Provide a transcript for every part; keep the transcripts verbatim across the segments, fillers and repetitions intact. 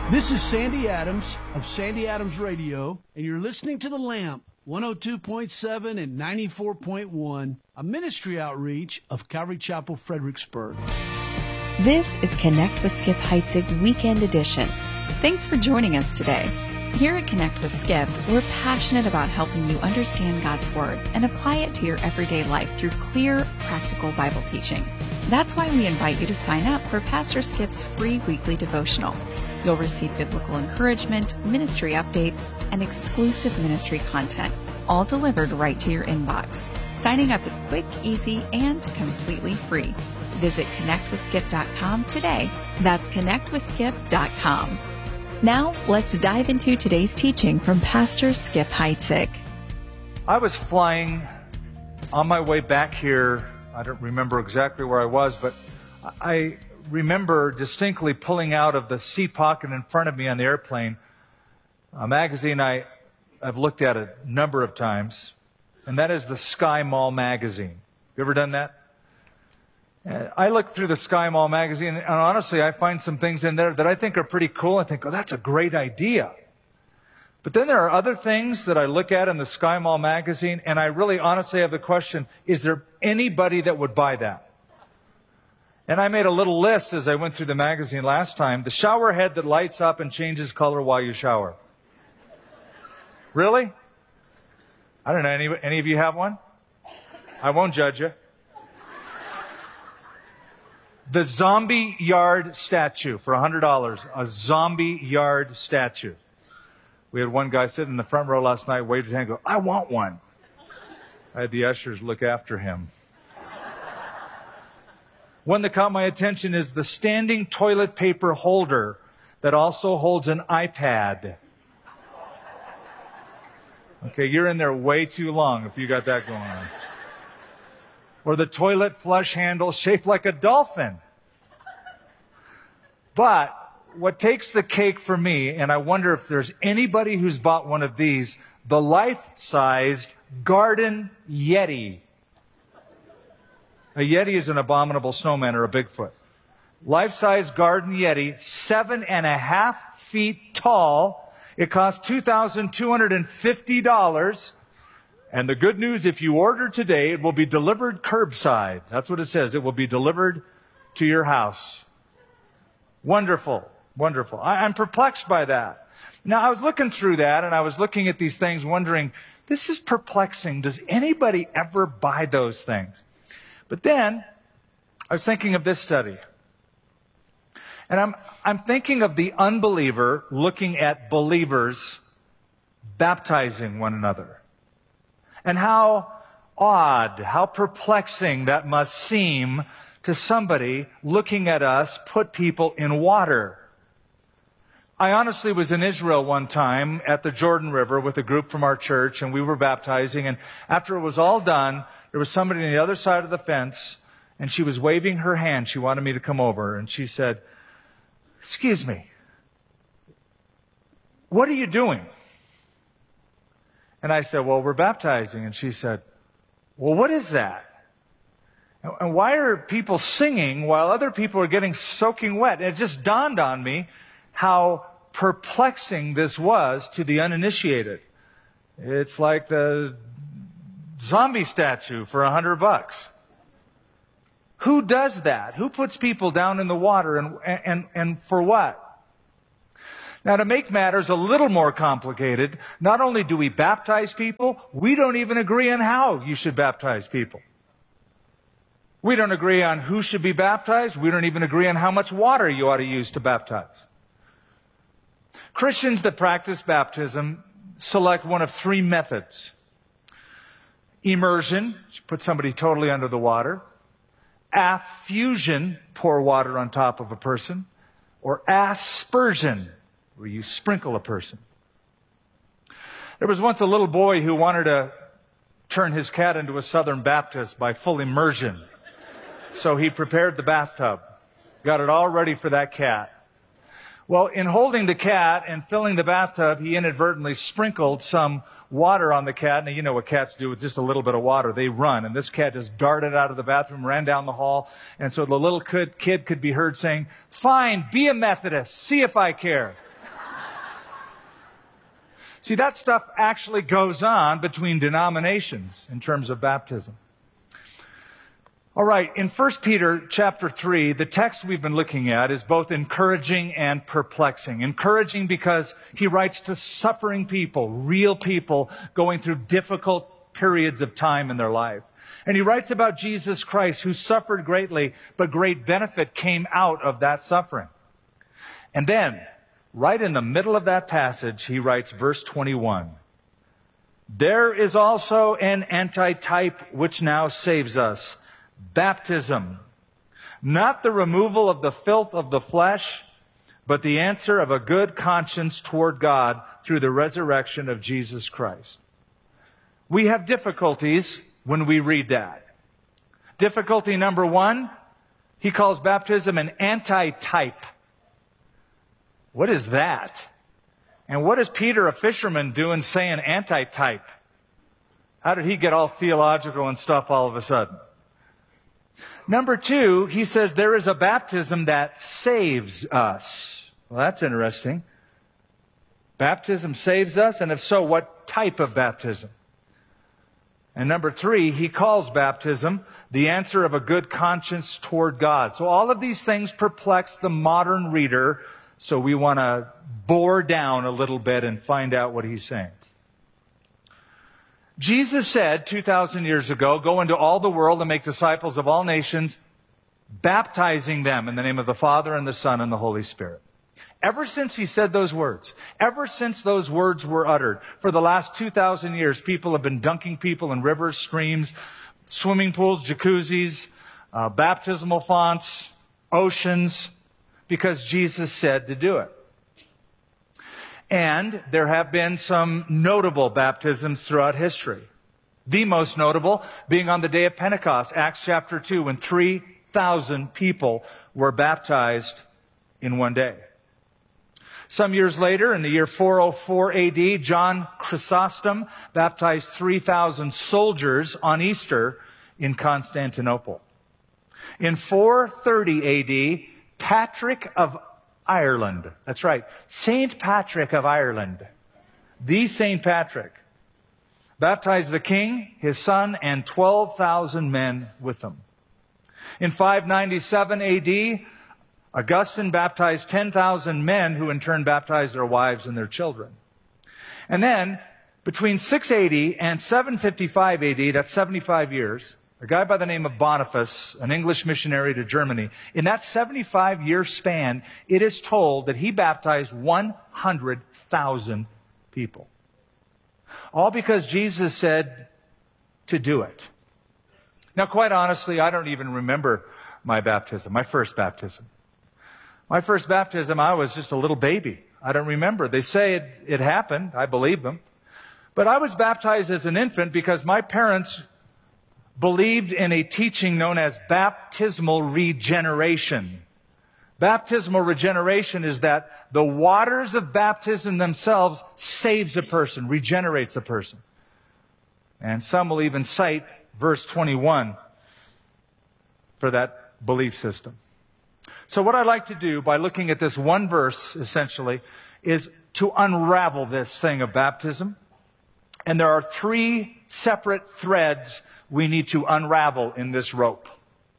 This is Sandy Adams of Sandy Adams Radio, and you're listening to The Lamp, one oh two point seven and ninety-four point one, a ministry outreach of Calvary Chapel, Fredericksburg. This is Connect with Skip Heitzig Weekend Edition. Thanks for joining us today. Here at Connect with Skip, we're passionate about helping you understand God's Word and apply it to your everyday life through clear, practical Bible teaching. That's why we invite you to sign up for Pastor Skip's free weekly devotional. You'll receive biblical encouragement, ministry updates, and exclusive ministry content, all delivered right to your inbox. Signing up is quick, easy, and completely free. Visit connect with skip dot com today. That's connect with skip dot com. Now, let's dive into today's teaching from Pastor Skip Heitzig. I was flying on my way back here. I don't remember exactly where I was, but I remember distinctly pulling out of the seat pocket in front of me on the airplane a magazine I, I've looked at a number of times, and that is the Sky Mall magazine. You ever done that? Uh, I look through the Sky Mall magazine, and honestly, I find some things in there that I think are pretty cool. I think, oh, that's a great idea. But then there are other things that I look at in the Sky Mall magazine, and I really honestly have the question, is there anybody that would buy that? And I made a little list as I went through the magazine last time. The shower head that lights up and changes color while you shower. Really? I don't know. Any, any of you have one? I won't judge you. The zombie yard statue for one hundred dollars. A zombie yard statue. We had one guy sitting in the front row last night, waved his hand and go, I want one. I had the ushers look after him. One that caught my attention is the standing toilet paper holder that also holds an iPad. Okay, you're in there way too long if you got that going on. Or the toilet flush handle shaped like a dolphin. But what takes the cake for me, and I wonder if there's anybody who's bought one of these, the life-sized Garden Yeti. A Yeti is an abominable snowman or a Bigfoot. Life-size Garden Yeti, seven and a half feet tall. It costs two thousand two hundred fifty dollars. And the good news, if you order today, it will be delivered curbside. That's what it says. It will be delivered to your house. Wonderful, wonderful. I, I'm perplexed by that. Now, I was looking through that, and I was looking at these things wondering, this is perplexing. Does anybody ever buy those things? But then, I was thinking of this study. And I'm, I'm thinking of the unbeliever looking at believers baptizing one another. And how odd, how perplexing that must seem to somebody looking at us put people in water. I honestly was in Israel one time at the Jordan River with a group from our church, and we were baptizing. And after it was all done, there was somebody on the other side of the fence, and she was waving her hand. She wanted me to come over, and she said, excuse me, what are you doing? And I said, well, we're baptizing. And she said, well, what is that? And why are people singing while other people are getting soaking wet? And it just dawned on me how perplexing this was to the uninitiated. It's like the zombie statue for a hundred bucks. Who does that? Who puts people down in the water, and, and, and for what? Now, to make matters a little more complicated, not only do we baptize people, we don't even agree on how you should baptize people. We don't agree on who should be baptized. We don't even agree on how much water you ought to use to baptize. Christians that practice baptism select one of three methods. Immersion, put somebody totally under the water. Affusion, pour water on top of a person. Or aspersion, where you sprinkle a person. There was once a little boy who wanted to turn his cat into a Southern Baptist by full immersion. So he prepared the bathtub, got it all ready for that cat. Well, in holding the cat and filling the bathtub, he inadvertently sprinkled some water on the cat. Now, you know what cats do with just a little bit of water. They run. And this cat just darted out of the bathroom, ran down the hall. And so the little kid, kid could be heard saying, "Fine, be a Methodist. See if I care." See, that stuff actually goes on between denominations in terms of baptism. All right, in First Peter chapter three, the text we've been looking at is both encouraging and perplexing. Encouraging because he writes to suffering people, real people going through difficult periods of time in their life. And he writes about Jesus Christ, who suffered greatly, but great benefit came out of that suffering. And then, right in the middle of that passage, he writes verse twenty-one. There is also an antitype which now saves us. Baptism, not the removal of the filth of the flesh, but the answer of a good conscience toward God through the resurrection of Jesus Christ. We have difficulties when we read that. Difficulty number one, he calls baptism an antitype. What is that? And what is Peter, a fisherman, doing saying antitype? How did he get all theological and stuff all of a sudden? Number two, he says there is a baptism that saves us. Well, that's interesting. Baptism saves us, and if so, what type of baptism? And number three, he calls baptism the answer of a good conscience toward God. So all of these things perplex the modern reader, so we want to bore down a little bit and find out what he's saying. Jesus said two thousand years ago, go into all the world and make disciples of all nations, baptizing them in the name of the Father and the Son and the Holy Spirit. Ever since he said those words, ever since those words were uttered, for the last two thousand years, people have been dunking people in rivers, streams, swimming pools, jacuzzis, uh, baptismal fonts, oceans, because Jesus said to do it. And there have been some notable baptisms throughout history. The most notable being on the day of Pentecost, Acts chapter two, when three thousand people were baptized in one day. Some years later, in the year four oh four A D, John Chrysostom baptized three thousand soldiers on Easter in Constantinople. In four thirty A D, Patrick of Ireland. That's right. Saint Patrick of Ireland. The Saint Patrick. Baptized the king, his son, and twelve thousand men with them. In five ninety-seven A D, Augustine baptized ten thousand men who in turn baptized their wives and their children. And then, between six eighty and seven fifty-five A D, that's seventy-five years, a guy by the name of Boniface, an English missionary to Germany, in that seventy-five year span, it is told that he baptized one hundred thousand people. All because Jesus said to do it. Now, quite honestly, I don't even remember my baptism, my first baptism. My first baptism, I was just a little baby. I don't remember. They say it, it happened. I believe them. But I was baptized as an infant because my parents believed in a teaching known as baptismal regeneration. Baptismal regeneration is that the waters of baptism themselves saves a person, regenerates a person. And some will even cite verse twenty-one for that belief system. So what I'd like to do by looking at this one verse, essentially, is to unravel this thing of baptism. And there are three separate threads we need to unravel in this rope.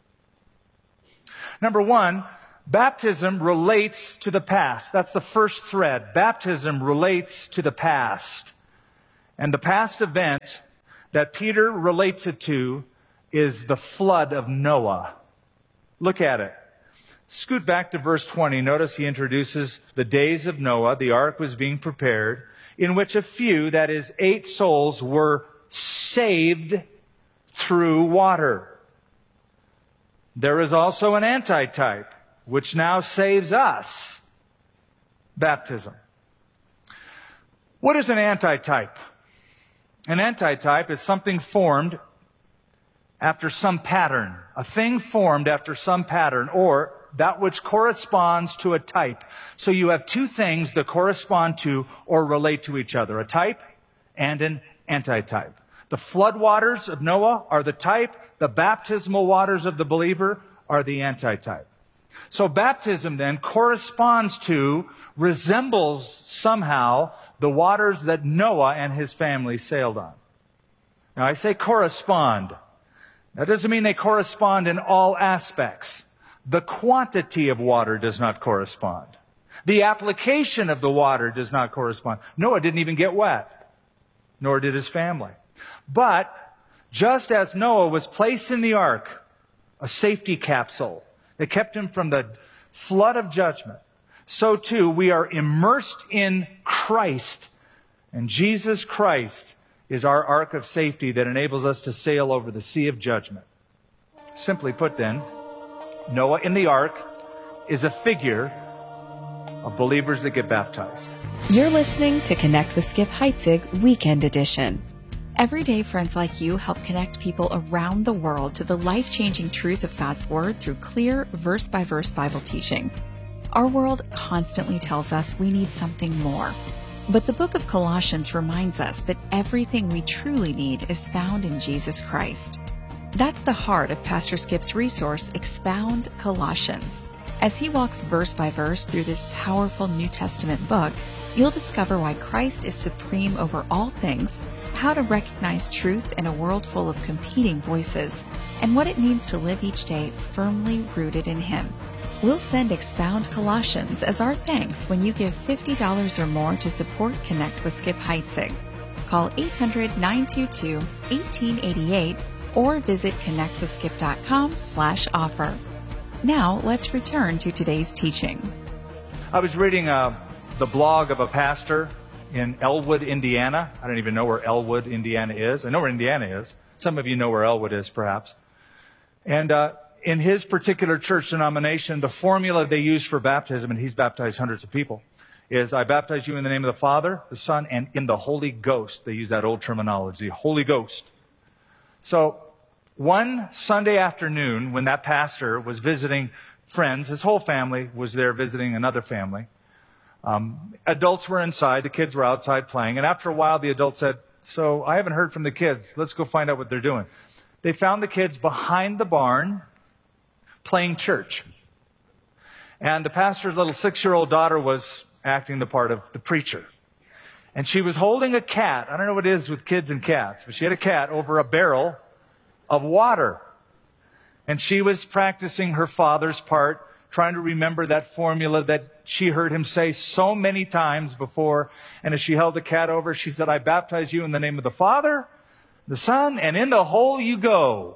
Number one, baptism relates to the past. That's the first thread. Baptism relates to the past. And the past event that Peter relates it to is the flood of Noah. Look at it. Scoot back to verse twenty. Notice he introduces the days of Noah. The ark was being prepared, in which a few, that is, eight souls, were saved through water. There is also an antitype, which now saves us. Baptism. What is an antitype? An antitype is something formed after some pattern. A thing formed after some pattern, or that which corresponds to a type. So you have two things that correspond to or relate to each other, a type and an antitype. The flood waters of Noah are the type. The baptismal waters of the believer are the antitype. So baptism then corresponds to, resembles somehow the waters that Noah and his family sailed on. Now I say correspond. That doesn't mean they correspond in all aspects. The quantity of water does not correspond. The application of the water does not correspond. Noah didn't even get wet, nor did his family. But just as Noah was placed in the ark, a safety capsule that kept him from the flood of judgment, so too we are immersed in Christ. And Jesus Christ is our ark of safety that enables us to sail over the sea of judgment. Simply put then, Noah in the ark is a figure of believers that get baptized. You're listening to Connect with Skip Heitzig Weekend Edition. Every day, friends like you help connect people around the world to the life-changing truth of God's Word through clear, verse-by-verse Bible teaching. Our world constantly tells us we need something more. But the book of Colossians reminds us that everything we truly need is found in Jesus Christ. That's the heart of Pastor Skip's resource, Expound Colossians. As he walks verse by verse through this powerful New Testament book, you'll discover why Christ is supreme over all things, how to recognize truth in a world full of competing voices, and what it means to live each day firmly rooted in Him. We'll send Expound Colossians as our thanks when you give fifty dollars or more to support Connect with Skip Heitzig. Call eight hundred, nine two two, one eight eight eight or visit connectwithskip.com slash offer. Now, let's return to today's teaching. I was reading uh, the blog of a pastor in Elwood, Indiana. I don't even know where Elwood, Indiana is. I know where Indiana is. Some of you know where Elwood is, perhaps. And uh, in his particular church denomination, the formula they use for baptism, and he's baptized hundreds of people, is I baptize you in the name of the Father, the Son, and in the Holy Ghost. They use that old terminology, the Holy Ghost. So one Sunday afternoon, when that pastor was visiting friends, his whole family was there visiting another family. Um, adults were inside, the kids were outside playing, and after a while the adult said, so I haven't heard from the kids. Let's go find out what they're doing. They found the kids behind the barn playing church. And the pastor's little six-year-old daughter was acting the part of the preacher. And she was holding a cat. I don't know what it is with kids and cats, but she had a cat over a barrel of water. And she was practicing her father's part, trying to remember that formula that she heard him say so many times before. And as she held the cat over, she said, I baptize you in the name of the Father, the Son, and in the hole you go.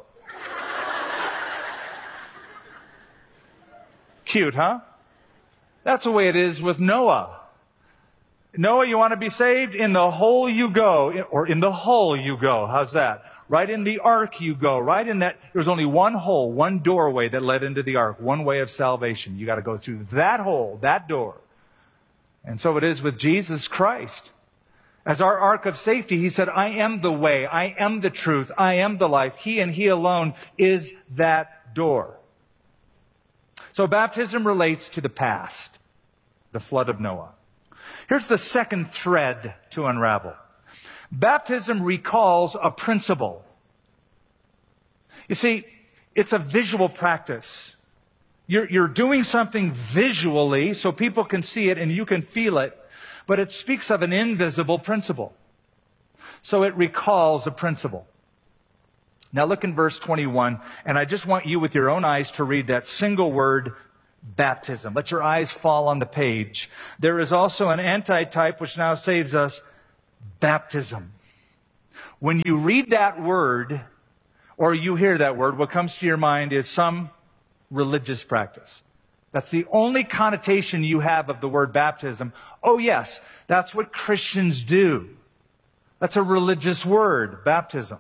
Cute, huh? That's the way it is with Noah. Noah, you want to be saved? In the hole you go. Or in the hole you go. How's that? Right in the ark you go. Right in that. There was only one hole, one doorway that led into the ark. One way of salvation. You got to go through that hole, that door. And so it is with Jesus Christ. As our ark of safety, He said, I am the way. I am the truth. I am the life. He and He alone is that door. So baptism relates to the past, the flood of Noah. Here's the second thread to unravel. Baptism recalls a principle. You see, it's a visual practice. You're, you're doing something visually so people can see it and you can feel it, but it speaks of an invisible principle. So it recalls a principle. Now look in verse twenty-one, and I just want you with your own eyes to read that single word, baptism. Let your eyes fall on the page. There is also an antitype which now saves us, baptism. When you read that word, or you hear that word, what comes to your mind is some religious practice. That's the only connotation you have of the word baptism. Oh yes, that's what Christians do. That's a religious word, baptism.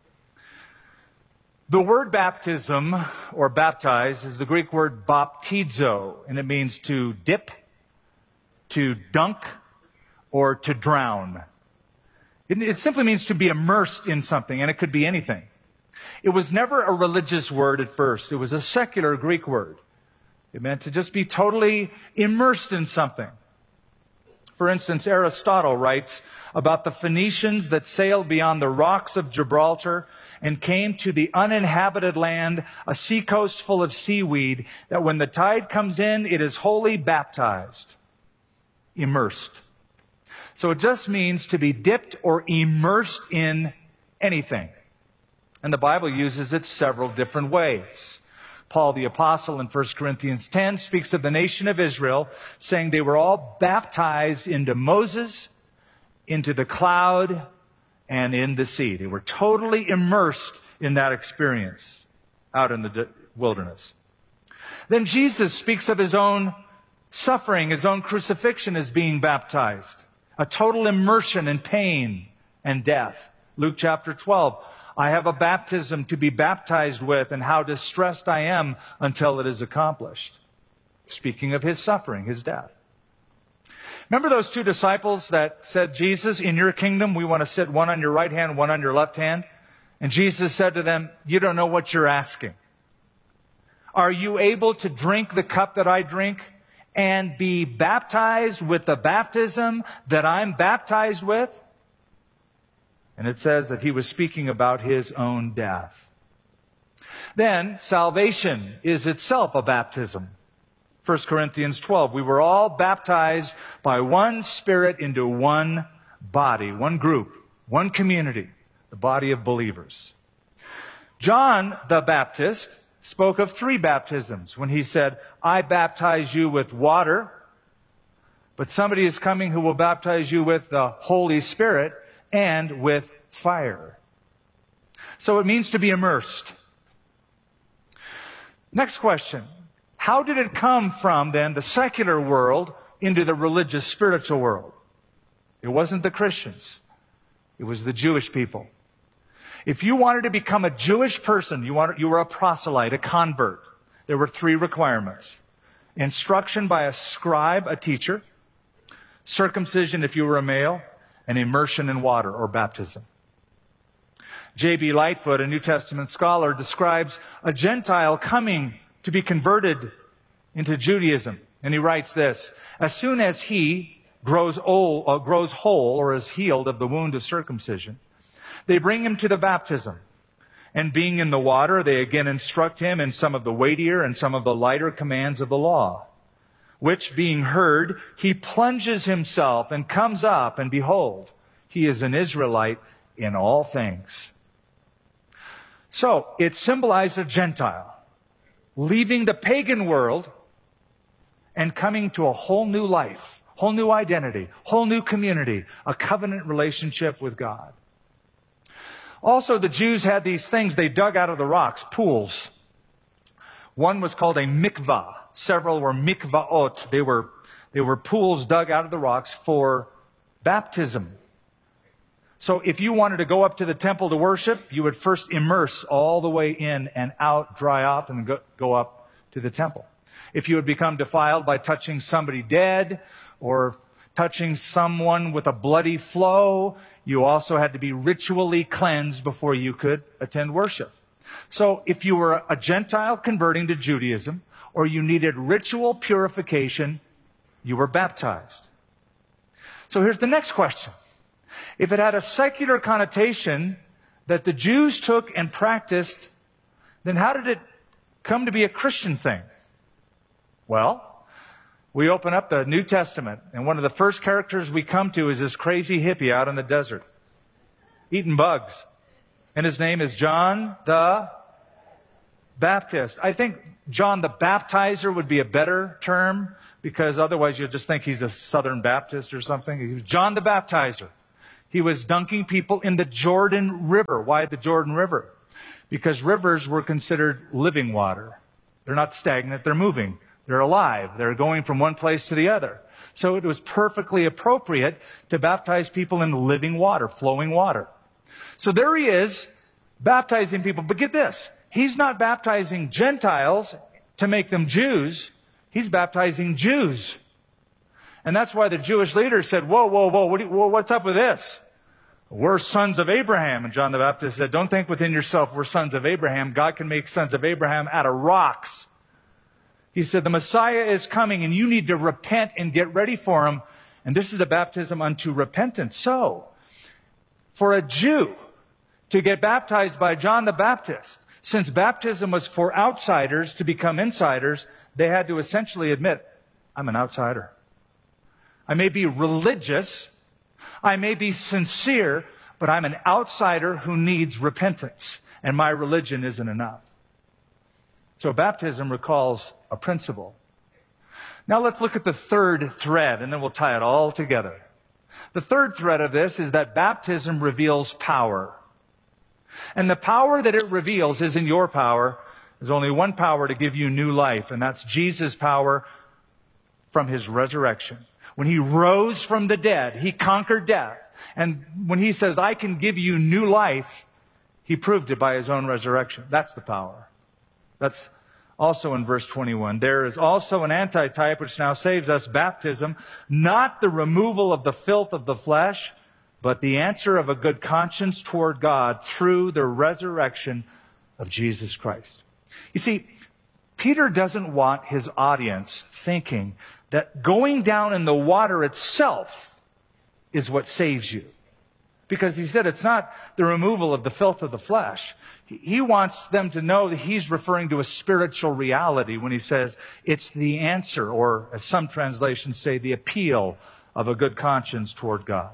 The word baptism, or baptize, is the Greek word baptizo, and it means to dip, to dunk, or to drown. It, it simply means to be immersed in something, and it could be anything. It was never a religious word at first. It was a secular Greek word. It meant to just be totally immersed in something. For instance, Aristotle writes about the Phoenicians that sailed beyond the rocks of Gibraltar and came to the uninhabited land, a seacoast full of seaweed, that when the tide comes in, it is wholly baptized, immersed. So it just means to be dipped or immersed in anything. And the Bible uses it several different ways. Paul the Apostle in First Corinthians ten speaks of the nation of Israel, saying they were all baptized into Moses, into the cloud, and in the sea. They were totally immersed in that experience out in the wilderness. Then Jesus speaks of his own suffering, his own crucifixion as being baptized. A total immersion in pain and death. Luke chapter twelve. I have a baptism to be baptized with, and how distressed I am until it is accomplished. Speaking of his suffering, his death. Remember those two disciples that said, Jesus, in your kingdom, we want to sit one on your right hand, one on your left hand? And Jesus said to them, you don't know what you're asking. Are you able to drink the cup that I drink and be baptized with the baptism that I'm baptized with? And it says that he was speaking about his own death. Then, salvation is itself a baptism. First Corinthians twelve, we were all baptized by one Spirit into one body, one group, one community, the body of believers. John the Baptist spoke of three baptisms when he said, I baptize you with water, but somebody is coming who will baptize you with the Holy Spirit and with fire. So it means to be immersed. Next question. How did it come from, then, the secular world into the religious, spiritual world? It wasn't the Christians. It was the Jewish people. If you wanted to become a Jewish person, you, wanted, you were a proselyte, a convert. There were three requirements. Instruction by a scribe, a teacher. Circumcision if you were a male. And immersion in water or baptism. J B Lightfoot, a New Testament scholar, describes a Gentile coming to be converted into Judaism. And he writes this, as soon as he grows old, uh, grows whole or is healed of the wound of circumcision, they bring him to the baptism. And being in the water, they again instruct him in some of the weightier and some of the lighter commands of the law, which being heard, he plunges himself and comes up, and behold, he is an Israelite in all things. So, it symbolized a Gentile, leaving the pagan world and coming to a whole new life, whole new identity, whole new community, a covenant relationship with God. Also, the Jews had these things they dug out of the rocks, pools. One was called a mikvah. Several were mikvaot. They were, they were pools dug out of the rocks for baptism. So if you wanted to go up to the temple to worship, you would first immerse all the way in and out, dry off, and go, go up to the temple. If you had become defiled by touching somebody dead or touching someone with a bloody flow, you also had to be ritually cleansed before you could attend worship. So if you were a Gentile converting to Judaism, or you needed ritual purification, you were baptized. So here's the next question. If it had a secular connotation that the Jews took and practiced, then how did it come to be a Christian thing? Well, we open up the New Testament, and one of the first characters we come to is this crazy hippie out in the desert, eating bugs. And his name is John the Baptist. I think John the Baptizer would be a better term, because otherwise you'll just think he's a Southern Baptist or something. He was John the Baptizer. He was dunking people in the Jordan River. Why the Jordan River? Because rivers were considered living water. They're not stagnant, they're moving. They're alive. They're going from one place to the other. So it was perfectly appropriate to baptize people in living water, flowing water. So there he is, baptizing people. But get this. He's not baptizing Gentiles to make them Jews. He's baptizing Jews. And that's why the Jewish leaders said, whoa, whoa, whoa, what do you, whoa, what's up with this? We're sons of Abraham. And John the Baptist said, don't think within yourself we're sons of Abraham. God can make sons of Abraham out of rocks. He said, the Messiah is coming and you need to repent and get ready for him. And this is a baptism unto repentance. So, for a Jew to get baptized by John the Baptist, since baptism was for outsiders to become insiders, they had to essentially admit, I'm an outsider. I may be religious, I may be sincere, but I'm an outsider who needs repentance, and my religion isn't enough. So baptism recalls a principle. Now let's look at the third thread, and then we'll tie it all together. The third thread of this is that baptism reveals power. And the power that it reveals isn't your power. There's only one power to give you new life, and that's Jesus' power from his resurrection. When he rose from the dead, he conquered death. And when he says, I can give you new life, he proved it by his own resurrection. That's the power. That's also in verse twenty-one. There is also an antitype which now saves us, baptism, not the removal of the filth of the flesh, but the answer of a good conscience toward God through the resurrection of Jesus Christ. You see, Peter doesn't want his audience thinking that going down in the water itself is what saves you. Because he said it's not the removal of the filth of the flesh. He wants them to know that he's referring to a spiritual reality when he says it's the answer, or as some translations say, the appeal of a good conscience toward God.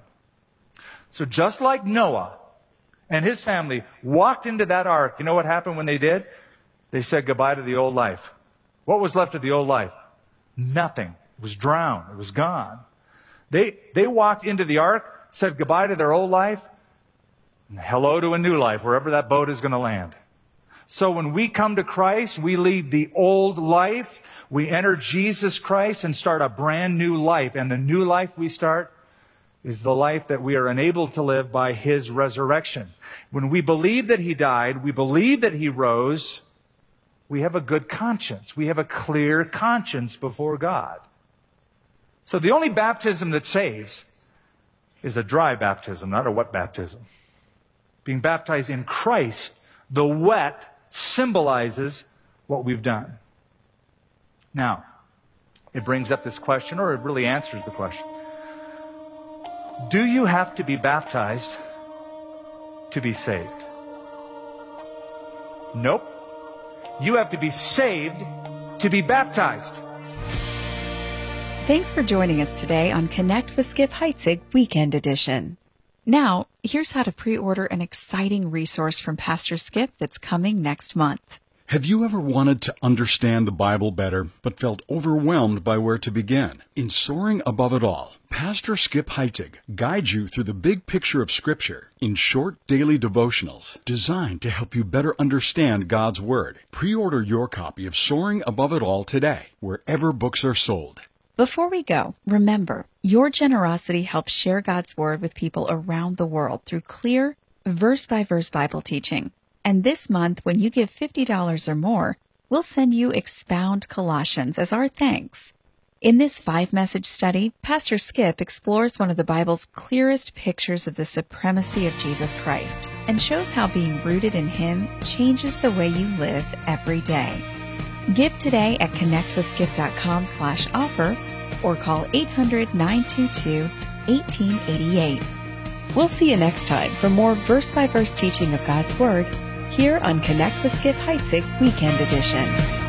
So just like Noah and his family walked into that ark, you know what happened when they did? They said goodbye to the old life. What was left of the old life? Nothing. It was drowned. It was gone. They, they walked into the ark, said goodbye to their old life, and hello to a new life, wherever that boat is going to land. So when we come to Christ, we leave the old life, we enter Jesus Christ and start a brand new life. And the new life we start is the life that we are enabled to live by his resurrection. When we believe that he died, we believe that he rose, we have a good conscience. We have a clear conscience before God. So the only baptism that saves is a dry baptism, not a wet baptism. Being baptized in Christ, the wet symbolizes what we've done. Now, it brings up this question, or it really answers the question. Do you have to be baptized to be saved? Nope. You have to be saved to be baptized. Thanks for joining us today on Connect with Skip Heitzig Weekend Edition. Now, here's how to pre-order an exciting resource from Pastor Skip that's coming next month. Have you ever wanted to understand the Bible better, but felt overwhelmed by where to begin? In Soaring Above It All, Pastor Skip Heitzig guides you through the big picture of Scripture in short daily devotionals designed to help you better understand God's Word. Pre-order your copy of Soaring Above It All today, wherever books are sold. Before we go, remember, your generosity helps share God's Word with people around the world through clear, verse-by-verse Bible teaching. And this month, when you give fifty dollars or more, we'll send you Expound Colossians as our thanks. In this five-message study, Pastor Skip explores one of the Bible's clearest pictures of the supremacy of Jesus Christ and shows how being rooted in Him changes the way you live every day. Give today at connectwithskip.com slash offer or call eight hundred, nine two two, one eight eight eight. We'll see you next time for more verse-by-verse teaching of God's Word here on Connect with Skip Heitzig Weekend Edition.